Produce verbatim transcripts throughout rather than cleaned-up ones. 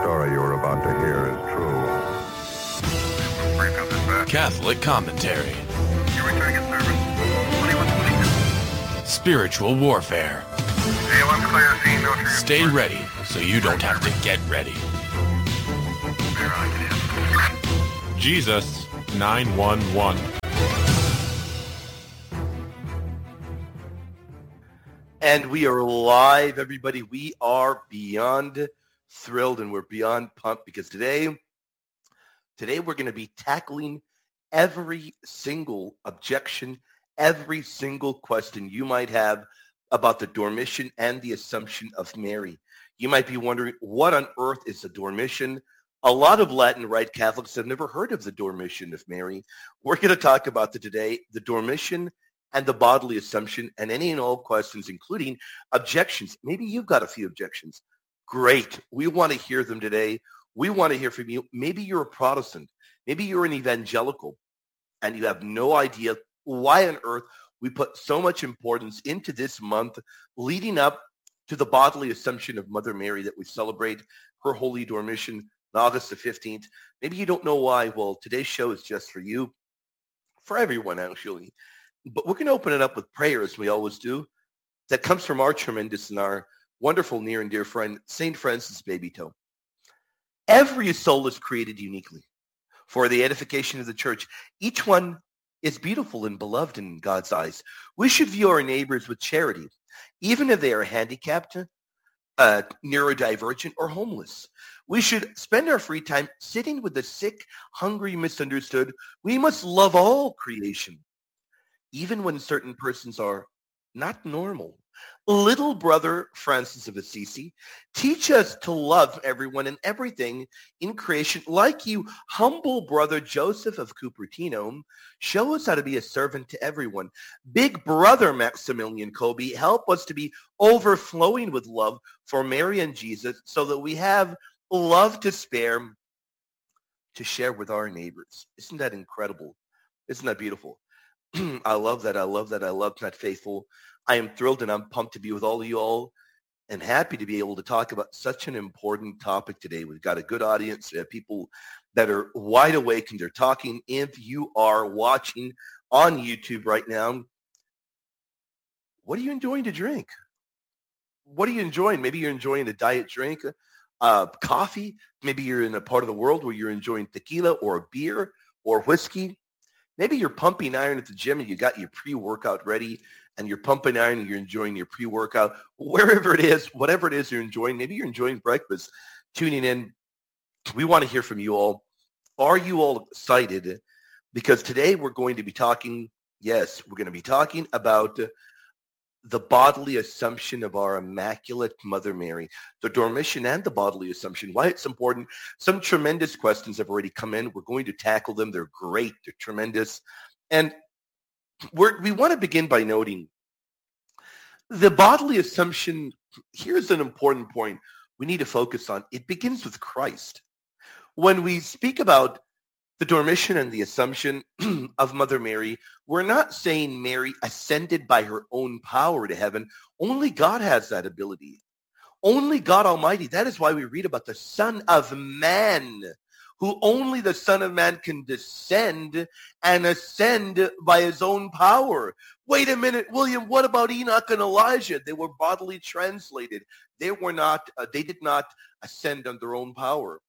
story you are about to hear is true. Catholic commentary. Spiritual warfare. Stay ready so you don't have to get ready. Jesus nine one one. And we are live, everybody. We are beyond thrilled and we're beyond pumped because today, today we're going to be tackling every single objection, every single question you might have about the Dormition and the Assumption of Mary. You might be wondering, what on earth is the Dormition? A lot of Latin Rite Catholics have never heard of the Dormition of Mary. We're going to talk about the today, the Dormition and the bodily assumption, and any and all questions, including objections. Maybe you've got a few objections. Great. We want to hear them today. We want to hear from you. Maybe you're a Protestant. Maybe you're an evangelical, and you have no idea why on earth we put so much importance into this month leading up to the bodily assumption of Mother Mary that we celebrate her Holy Dormition on August the fifteenth. Maybe you don't know why. Well, today's show is just for you, for everyone, actually. But we're going to open it up with prayer, as we always do. That comes from our tremendous and our wonderful, near and dear friend, Saint Francis Babytoe. Every soul is created uniquely for the edification of the church. Each one is beautiful and beloved in God's eyes. We should view our neighbors with charity, even if they are handicapped, uh, neurodivergent, or homeless. We should spend our free time sitting with the sick, hungry, misunderstood. We must love all creation, even when certain persons are not normal. Little brother Francis of Assisi, teach us to love everyone and everything in creation like you. Humble brother Joseph of Cupertino, show us how to be a servant to everyone. Big brother Maximilian Kolbe, help us to be overflowing with love for Mary and Jesus so that we have love to spare to share with our neighbors. Isn't that incredible? Isn't that beautiful? I love that. I love that. I love that, faithful. I am thrilled and I'm pumped to be with all of you all and happy to be able to talk about such an important topic today. We've got a good audience. We have people that are wide awake and they're talking. If you are watching on YouTube right now, what are you enjoying to drink? What are you enjoying? Maybe you're enjoying a diet drink, uh, coffee. Maybe you're in a part of the world where you're enjoying tequila or a beer or whiskey. Maybe you're pumping iron at the gym and you got your pre-workout ready and you're pumping iron and you're enjoying your pre-workout. Wherever it is, whatever it is you're enjoying, maybe you're enjoying breakfast, tuning in. We want to hear from you all. Are you all excited? Because today we're going to be talking, yes, we're going to be talking about the bodily assumption of our Immaculate Mother Mary, the Dormition and the bodily assumption, why it's important. Some tremendous questions have already come in. We're going to tackle them. They're great. They're tremendous. And we're, we want to begin by noting the bodily assumption. Here's an important point we need to focus on. It begins with Christ. When we speak about the Dormition and the Assumption of Mother Mary, we're not saying Mary ascended by her own power to heaven. Only God has that ability. Only God Almighty. That is why we read about the Son of Man, who only the Son of Man can descend and ascend by his own power. Wait a minute, William, what about Enoch and Elijah? They were bodily translated. They were not, uh, they did not ascend on their own power.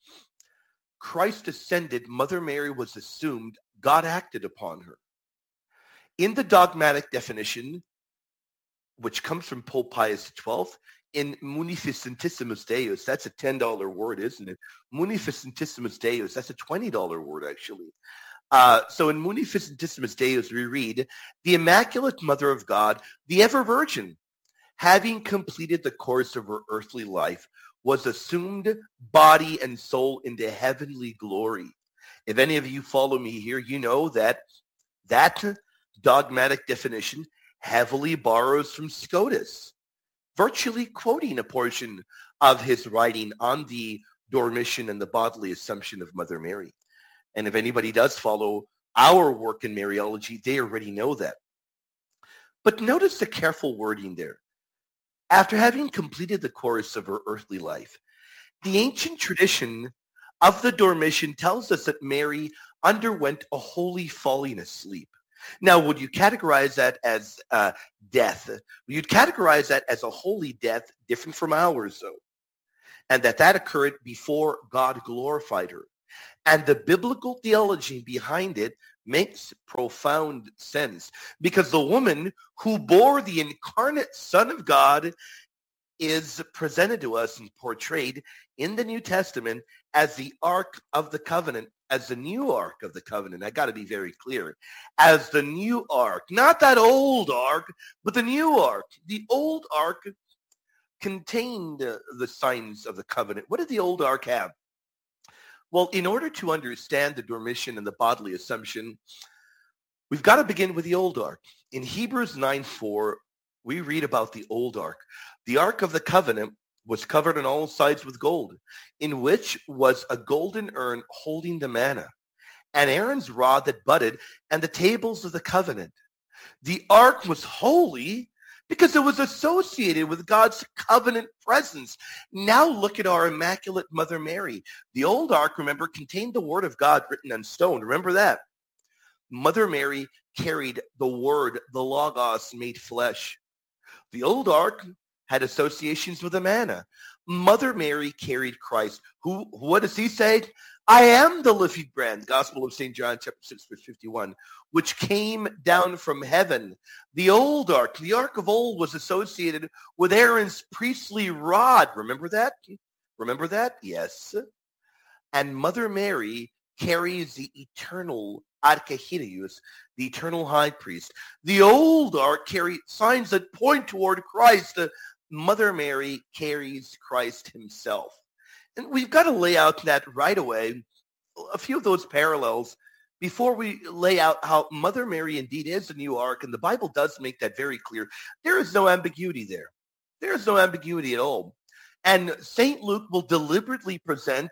Christ ascended, Mother Mary was assumed, God acted upon her. In the dogmatic definition, which comes from Pope Pius the twelfth, in Munificentissimus Deus, that's a ten dollar word, isn't it? Munificentissimus Deus, that's a twenty dollar word, actually. Uh, so in Munificentissimus Deus, we read, the Immaculate Mother of God, the ever Virgin, having completed the course of her earthly life, was assumed body and soul into heavenly glory. If any of you follow me here, you know that that dogmatic definition heavily borrows from Scotus, virtually quoting a portion of his writing on the Dormition and the bodily assumption of Mother Mary. And if anybody does follow our work in Mariology, they already know that. But notice the careful wording there. After having completed the course of her earthly life, The ancient tradition of the Dormition tells us that Mary underwent a holy falling asleep. Now, would you categorize that as uh, death? You'd categorize that as a holy death, different from ours, though, and that that occurred before God glorified her. And the biblical theology behind it makes profound sense, because the woman who bore the incarnate Son of God is presented to us and portrayed in the New Testament as the Ark of the Covenant, as the new Ark of the Covenant. I got to be very clear. As the new Ark, not that old Ark, but the new Ark. The old Ark contained uh, the signs of the covenant. What did the old Ark have? Well, in order to understand the Dormition and the bodily assumption, we've got to begin with the old Ark. In Hebrews nine four, we read about the old Ark. The Ark of the Covenant was covered on all sides with gold, in which was a golden urn holding the manna, and Aaron's rod that budded, and the tables of the covenant. The Ark was holy because it was associated with God's covenant presence. Now look at our Immaculate Mother Mary. The old Ark, remember, contained the Word of God written on stone. Remember that. Mother Mary carried the Word, the Logos made flesh. The old Ark had associations with the manna. Mother Mary carried Christ. Who? What does he say? I am the living bread, Gospel of Saint John, chapter six, verse fifty-one, which came down from heaven. The old Ark, the Ark of old, was associated with Aaron's priestly rod. Remember that? Remember that? Yes. And Mother Mary carries the eternal Archehirius, the eternal high priest. The old Ark carried signs that point toward Christ. Mother Mary carries Christ himself. And we've got to lay out that right away, a few of those parallels, before we lay out how Mother Mary indeed is the new Ark, and the Bible does make that very clear. There is no ambiguity there. There is no ambiguity at all. And Saint Luke will deliberately present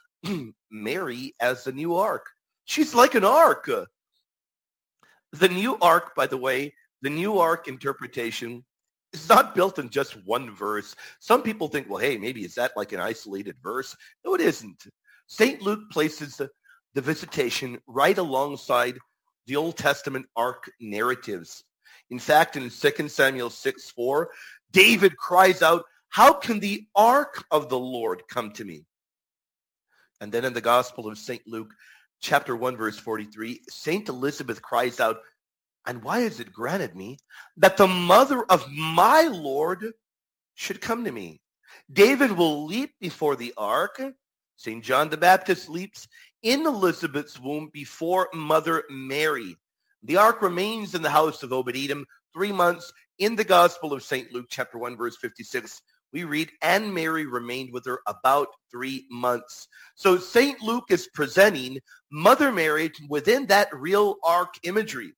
Mary as the new Ark. She's like an ark. The new Ark, by the way, the new Ark interpretation is not built in just one verse. Some people think, well, hey, maybe is that like an isolated verse? No, it isn't. Saint Luke places the, the visitation right alongside the Old Testament Ark narratives. In fact, in Second Samuel six four, David cries out, how can the Ark of the Lord come to me? And then in the Gospel of Saint Luke, chapter one, verse forty-three, Saint Elizabeth cries out, and why is it granted me that the mother of my Lord should come to me? David will leap before the ark. Saint John the Baptist leaps in Elizabeth's womb before Mother Mary. The ark remains in the house of Obed-Edom three months. In the Gospel of Saint Luke, chapter one, verse fifty-six, we read, and Mary remained with her about three months. So Saint Luke is presenting Mother Mary within that real ark imagery.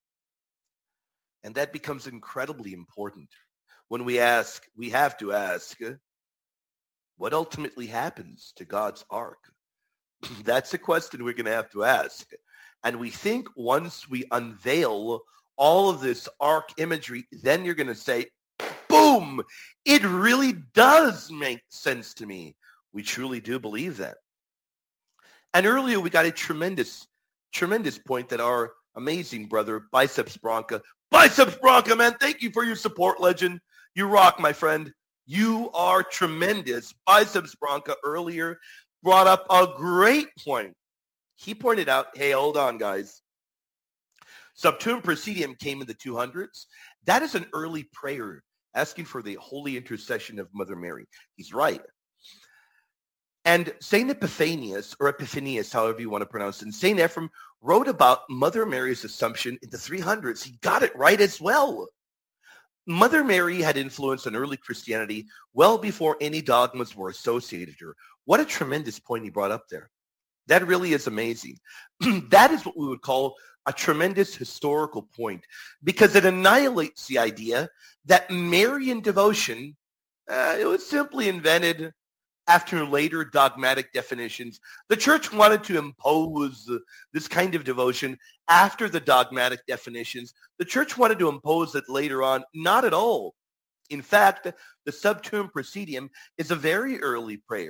And that becomes incredibly important when we ask, we have to ask, what ultimately happens to God's ark? That's a question we're going to have to ask. And we think once we unveil all of this ark imagery, then you're going to say, boom, it really does make sense to me. We truly do believe that. And earlier we got a tremendous, tremendous point that our amazing brother, Biceps Bronca, Biceps Bronca, man, thank you for your support, legend. You rock, my friend. You are tremendous. Biceps Bronca earlier brought up a great point. He pointed out, hey, hold on, guys. Subtuum Praesidium came in the two hundreds. That is an early prayer asking for the holy intercession of Mother Mary. He's right. And Saint Epiphanius, or Epiphanius, however you want to pronounce it, and Saint Ephrem wrote about Mother Mary's Assumption in the three hundreds. He got it right as well. Mother Mary had influence on early Christianity well before any dogmas were associated with her. What a tremendous point he brought up there. That really is amazing. That is what we would call a tremendous historical point, because it annihilates the idea that Marian devotion, uh, it was simply invented after later dogmatic definitions. The church wanted to impose uh, this kind of devotion after the dogmatic definitions. The church wanted to impose it later on. Not at all. In fact, the Subtuum Praesidium is a very early prayer.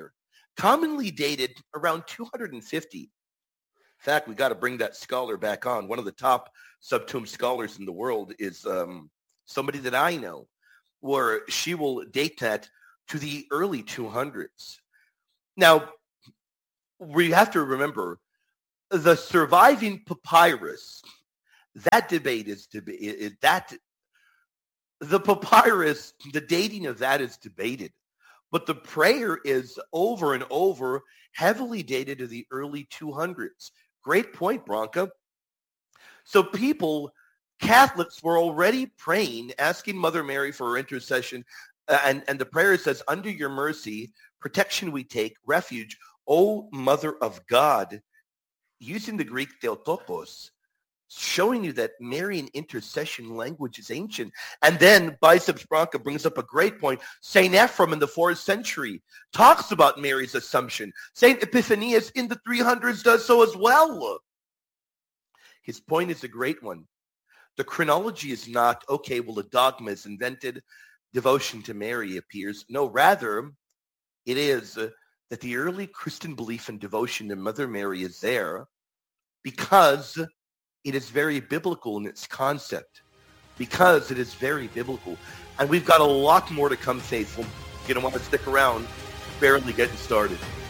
commonly dated around two hundred fifty. In fact, we got to bring that scholar back on. One of the top subtomb scholars in the world is um, somebody that I know, where she will date that to the early two hundreds. Now, we have to remember the surviving papyrus. That debate is deba- that the papyrus, the dating of that is debated, but the prayer is over and over heavily dated to the early two hundreds. Great point, Bronca. So people, Catholics, were already praying, asking Mother Mary for her intercession, uh, and, and the prayer says, under your mercy, protection we take, refuge, O Mother of God, using the Greek Theotokos, showing you that Marian intercession language is ancient. And then Biceps Bronca brings up a great point. Saint Ephrem in the fourth century talks about Mary's Assumption. Saint Epiphanius in the three hundreds does so as well. His point is a great one. The chronology is not, okay, well, the dogma is invented, devotion to Mary appears. No, rather, it is uh, that the early Christian belief and devotion to Mother Mary is there because it is very biblical in its concept, because it is very biblical. And we've got a lot more to come, faithful. You don't want to stick around. Barely getting started.